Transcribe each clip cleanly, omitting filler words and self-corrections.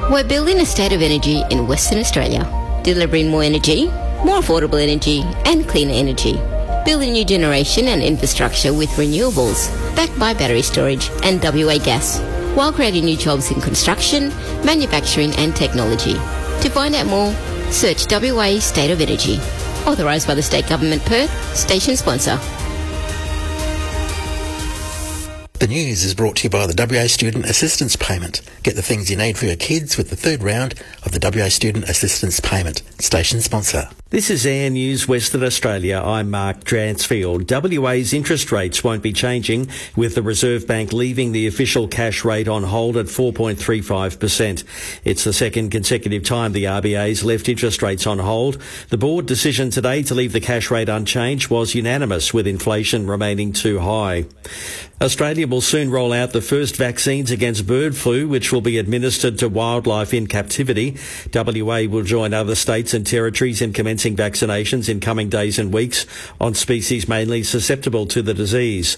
We're building a state of energy in Western Australia, delivering more energy, more affordable energy and cleaner energy. Building new generation and infrastructure with renewables, backed by battery storage and WA gas, while creating new jobs in construction, manufacturing and technology. To find out more, search WA State of Energy. Authorised by the State Government Perth, station sponsor. The news is brought to you by the WA Student Assistance Payment. Get the things you need for your kids with the third round of the WA Student Assistance Payment. Station sponsor. This is Air News Western Australia. I'm Mark Dransfield. WA's interest rates won't be changing, with the Reserve Bank leaving the official cash rate on hold at 4.35%. It's the second consecutive time the RBA's left interest rates on hold. The board decision today to leave the cash rate unchanged was unanimous, with inflation remaining too high. Australia will soon roll out the first vaccines against bird flu, which will be administered to wildlife in captivity. WA will join other states and territories in commencing vaccinations in coming days and weeks on species mainly susceptible to the disease.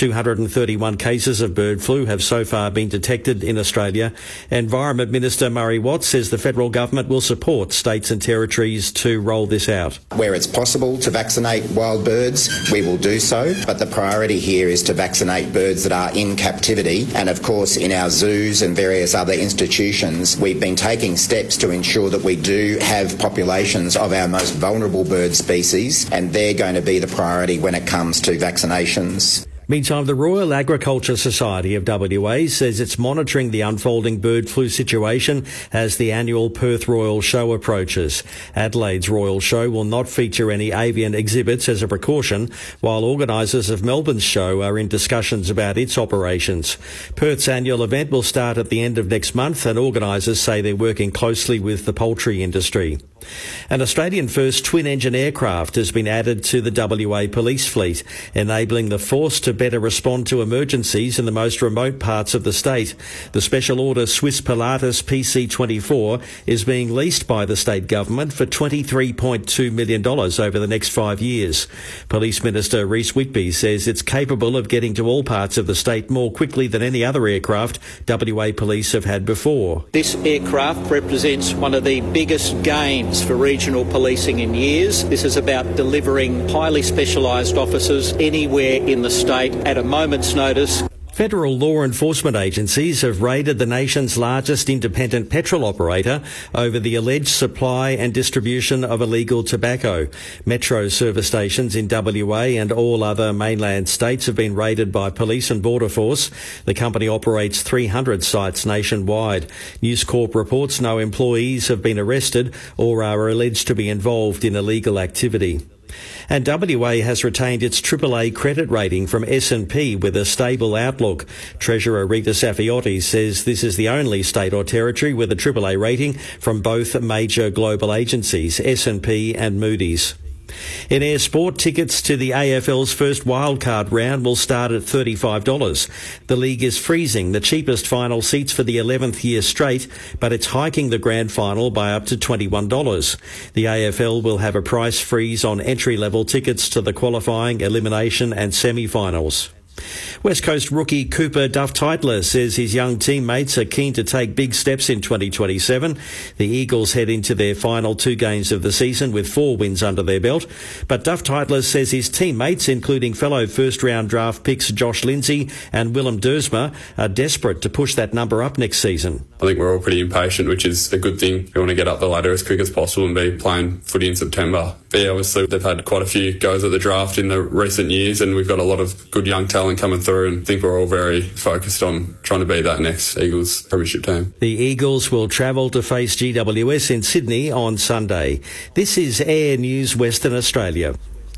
231 cases of bird flu have so far been detected in Australia. Environment Minister Murray Watt says the federal government will support states and territories to roll this out. Where it's possible to vaccinate wild birds, we will do so, but the priority here is to vaccinate birds that are in captivity. And of course, in our zoos and various other institutions, we've been taking steps to ensure that we do have populations of our most vulnerable bird species, and they're going to be the priority when it comes to vaccinations. Meantime, the Royal Agriculture Society of WA says it's monitoring the unfolding bird flu situation as the annual Perth Royal Show approaches. Adelaide's Royal Show will not feature any avian exhibits as a precaution, while organisers of Melbourne's show are in discussions about its operations. Perth's annual event will start at the end of next month, and organisers say they're working closely with the poultry industry. An Australian-first twin-engine aircraft has been added to the WA police fleet, enabling the force to better respond to emergencies in the most remote parts of the state. The special order Swiss Pilatus PC-24 is being leased by the state government for $23.2 million over the next 5 years. Police Minister Rhys Whitby says it's capable of getting to all parts of the state more quickly than any other aircraft WA police have had before. This aircraft represents one of the biggest gains for regional policing in years. This is about delivering highly specialised officers anywhere in the state at a moment's notice. Federal law enforcement agencies have raided the nation's largest independent petrol operator over the alleged supply and distribution of illegal tobacco. Metro service stations in WA and all other mainland states have been raided by Police and Border Force. The company operates 300 sites nationwide. News Corp reports no employees have been arrested or are alleged to be involved in illegal activity. And WA has retained its AAA credit rating from S&P with a stable outlook. Treasurer Rita Safiotti says this is the only state or territory with a AAA rating from both major global agencies, S&P and Moody's. In air sport, tickets to the AFL's first wildcard round will start at $35. The league is freezing the cheapest final seats for the 11th year straight, but it's hiking the grand final by up to $21. The AFL will have a price freeze on entry-level tickets to the qualifying, elimination and semi-finals. West Coast rookie Cooper Duff-Tytler says his young teammates are keen to take big steps in 2027. The Eagles head into their final 2 games of the season with 4 wins under their belt. But Duff-Tytler says his teammates, including fellow first-round draft picks Josh Lindsay and Willem Dersma, are desperate to push that number up next season. I think we're all pretty impatient, which is a good thing. We want to get up the ladder as quick as possible and be playing footy in September. But yeah, obviously they've had quite a few goes at the draft in the recent years, and we've got a lot of good young talent coming through, and I think we're all very focused on trying to be that next Eagles premiership team. The Eagles will travel to face GWS in Sydney on Sunday. This is Air News Western Australia.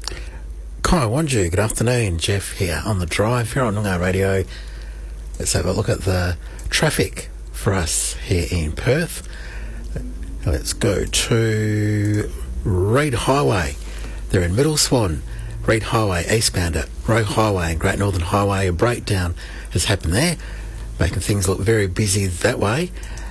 Kai Wanju, good afternoon. Jeff here on the drive here on Noongar Radio. Let's have a look at the traffic for us here in Perth. Let's go to Reid Highway. They're in Middle Swan. Reid Highway eastbound at Roe Highway and Great Northern Highway. A breakdown has happened there, making things look very busy that way.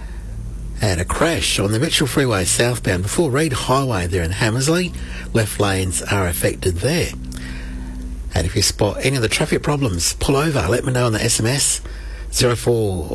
And a crash on the Mitchell Freeway southbound before Reid Highway there in Hammersley. Left lanes are affected there. And if you spot any of the traffic problems, pull over. Let me know on the SMS 04